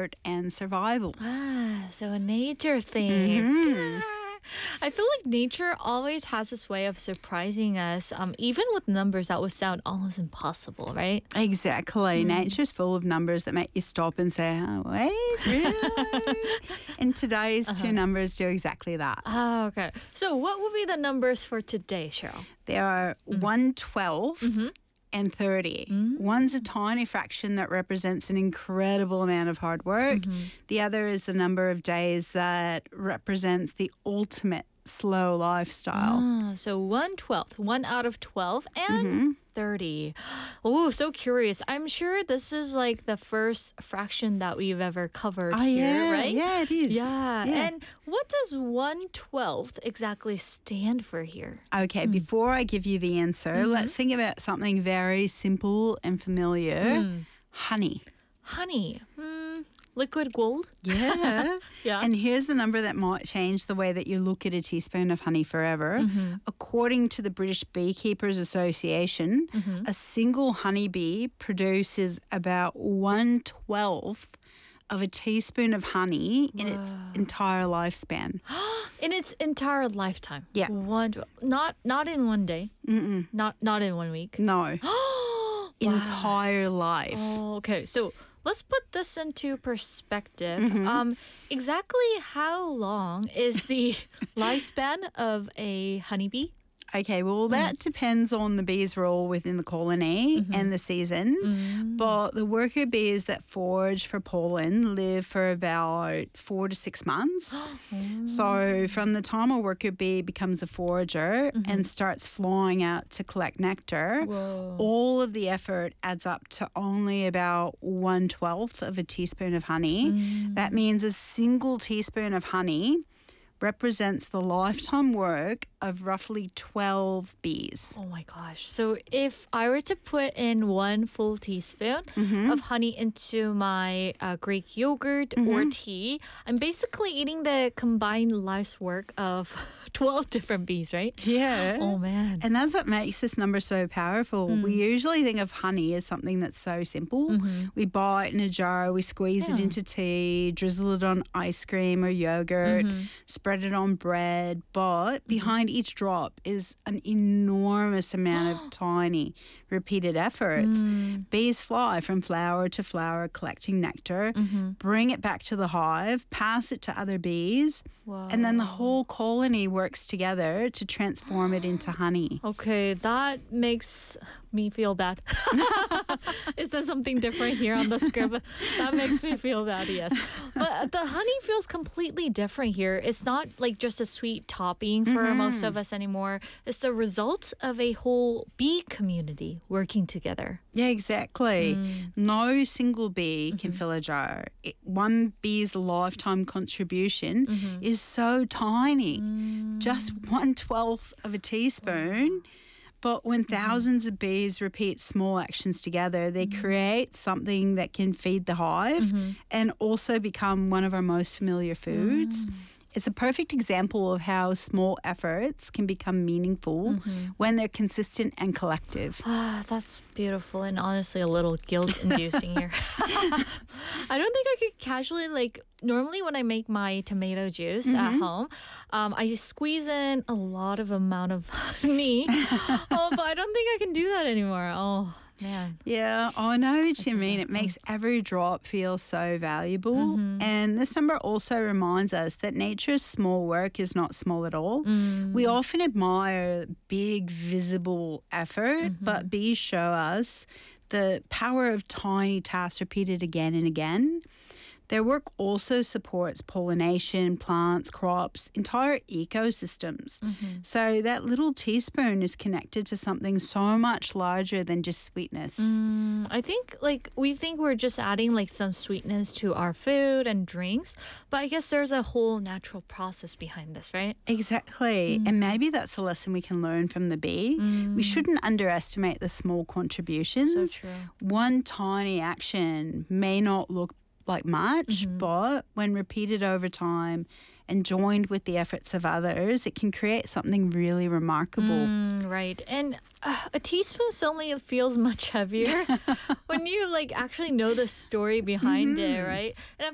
effort and survival. So a nature thing. I feel like nature always has this way of surprising us, even with numbers that would sound almost impossible, right? Exactly. Nature's full of numbers that make you stop and say, oh, wait, really? And today's two numbers do exactly that. Oh, okay. So what would be the numbers for today, Cheryl? There are 112 and 30. One's a tiny fraction that represents an incredible amount of hard work. The other is the number of days that represents the ultimate slow lifestyle. So 1/12, 1 out of 12, and 30. Oh, so curious. I'm sure this is like the first fraction that we've ever covered here, right? Yeah, it is. Yeah. And what does 1/12 exactly stand for here? Okay, before I give you the answer, let's think about something very simple and familiar. Honey. Honey. Liquid gold? Yeah. Yeah. And here's the number that might change the way that you look at a teaspoon of honey forever. According to the British Beekeepers Association, a single honeybee produces about 1/12 of a teaspoon of honey in its entire lifespan. In its entire lifetime? Yeah. Not in one day? Not in 1 week? No. Entire life. Oh, okay. So let's put this into perspective. Exactly how long is the lifespan of a honeybee? Okay, well, that depends on the bee's role within the colony and the season. But the worker bees that forage for pollen live for about 4 to 6 months. So from the time a worker bee becomes a forager and starts flying out to collect nectar, all of the effort adds up to only about 1/12 of a teaspoon of honey. That means a single teaspoon of honey represents the lifetime work of roughly 12 bees. Oh my gosh. So if I were to put in 1 full teaspoon of honey into my Greek yogurt or tea, I'm basically eating the combined life's work of 12 different bees, right? Yeah. Oh man. And that's what makes this number so powerful. We usually think of honey as something that's so simple. We buy it in a jar, we squeeze it into tea, drizzle it on ice cream or yogurt, spread it on bread. But behind each drop is an enormous amount of tiny, repeated efforts. Bees fly from flower to flower collecting nectar, bring it back to the hive, pass it to other bees, and then the whole colony works together to transform it into honey. Okay, that makes me feel bad. Is there something different here on the script? That makes me feel bad, yes. But the honey feels completely different here. It's not like just a sweet topping for most of us anymore. It's the result of a whole bee community working together. Yeah, exactly. No single bee can fill a jar. One bee's lifetime contribution is so tiny, just 1/12 of a teaspoon. But when thousands of bees repeat small actions together, they create something that can feed the hive and also become one of our most familiar foods. It's a perfect example of how small efforts can become meaningful when they're consistent and collective. That's beautiful and honestly a little guilt-inducing here. I don't think I could casually, normally when I make my tomato juice at home, I squeeze in a lot of amount of honey. But I don't think I can do that anymore. Oh, man. Yeah, I know what you mean. It makes every drop feel so valuable. And this number also reminds us that nature's small work is not small at all. We often admire big, visible effort, but bees show us the power of tiny tasks repeated again and again. Their work also supports pollination, plants, crops, entire ecosystems. So that little teaspoon is connected to something so much larger than just sweetness. I think we think we're just adding some sweetness to our food and drinks, but I guess there's a whole natural process behind this, right? Exactly. And maybe that's a lesson we can learn from the bee. We shouldn't underestimate the small contributions. So true. One tiny action may not look like much, but when repeated over time and joined with the efforts of others, it can create something really remarkable. Right. And a teaspoon suddenly feels much heavier when you actually know the story behind it, right? And